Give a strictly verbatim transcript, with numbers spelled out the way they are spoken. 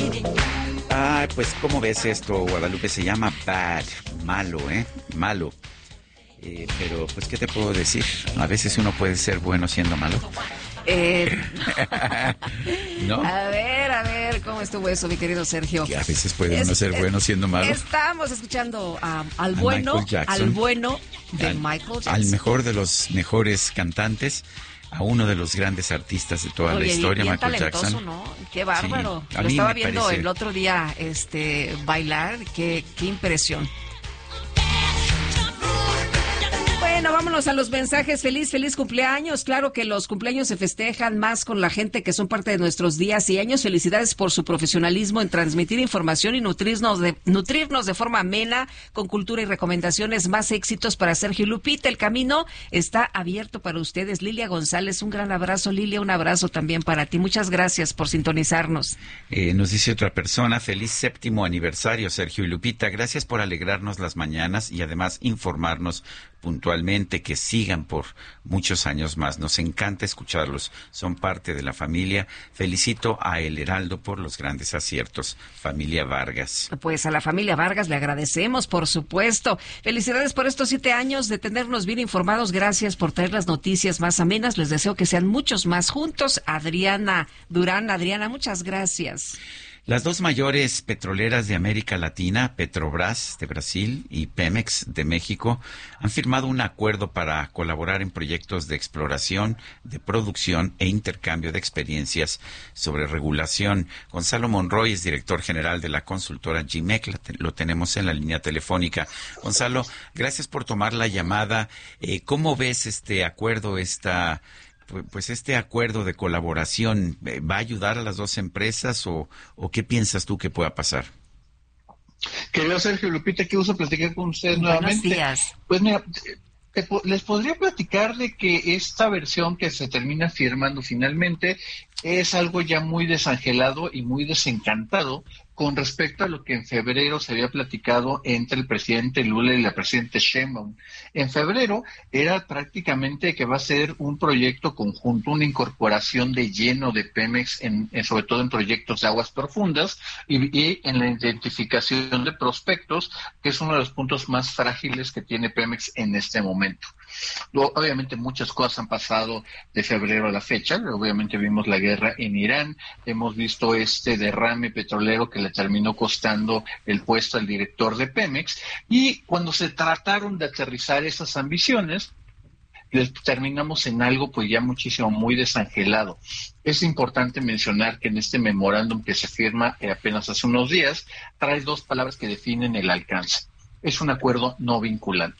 Ah, pues, ¿cómo ves esto, Guadalupe? Se llama Bad, malo, ¿eh? Malo. Eh, pero, pues, ¿qué te puedo decir? A veces uno puede ser bueno siendo malo. Eh, ¿No? A ver, a ver, ¿cómo estuvo eso, mi querido Sergio? Que a veces puede uno Es- ser bueno es- siendo malo. Estamos escuchando um, al A bueno, Michael Jackson. al bueno de Al- Michael Jackson. Al mejor de los mejores cantantes, a uno de los grandes artistas de toda Oye, la historia, bien Michael talentoso, Jackson. ¿no? Qué bárbaro. Sí, a Lo mí estaba me viendo parece- el otro día, este, bailar. Qué, qué impresión. Bueno, vámonos a los mensajes. Feliz, feliz cumpleaños. Claro que los cumpleaños se festejan más con la gente que son parte de nuestros días y años. Felicidades por su profesionalismo en transmitir información y nutrirnos de, nutrirnos de forma amena, con cultura y recomendaciones. Más éxitos para Sergio y Lupita. El camino está abierto para ustedes. Lilia González, un gran abrazo. Lilia, un abrazo también para ti. Muchas gracias por sintonizarnos. Eh, nos dice otra persona, feliz séptimo aniversario, Sergio y Lupita. Gracias por alegrarnos las mañanas y además informarnos puntualmente, que sigan por muchos años más. Nos encanta escucharlos, son parte de la familia. Felicito a El Heraldo por los grandes aciertos. Familia Vargas. Pues a la familia Vargas le agradecemos, por supuesto. Felicidades por estos siete años de tenernos bien informados. Gracias por traer las noticias más amenas. Les deseo que sean muchos más juntos. Adriana Durán. Adriana, muchas gracias. Las dos mayores petroleras de América Latina, Petrobras de Brasil y Pemex de México, han firmado un acuerdo para colaborar en proyectos de exploración, de producción e intercambio de experiencias sobre regulación. Gonzalo Monroy es director general de la consultora G M E C, lo tenemos en la línea telefónica. Gonzalo, gracias por tomar la llamada. Eh, ¿Cómo ves este acuerdo, esta pues este acuerdo de colaboración? ¿Va a ayudar a las dos empresas o, o qué piensas tú que pueda pasar? Querido Sergio, Lupita, qué gusto platicar con ustedes Buenos nuevamente. días. Pues mira, te po- les podría platicar de que esta versión que se termina firmando finalmente es algo ya muy desangelado y muy desencantado con respecto a lo que en febrero se había platicado entre el presidente Lula y la presidenta Sheinbaum. En febrero era prácticamente que va a ser un proyecto conjunto, una incorporación de lleno de Pemex, en, en- sobre todo en proyectos de aguas profundas y, y en la identificación de prospectos, que es uno de los puntos más frágiles que tiene Pemex en este momento. Luego, obviamente muchas cosas han pasado de febrero a la fecha. Obviamente vimos la guerra en Irán, hemos visto este derrame petrolero que le terminó costando el puesto al director de Pemex, y cuando se trataron de aterrizar esas ambiciones, les terminamos en algo pues ya muchísimo muy desangelado. Es importante mencionar que en este memorándum que se firma eh, apenas hace unos días, trae dos palabras que definen el alcance. Es un acuerdo no vinculante.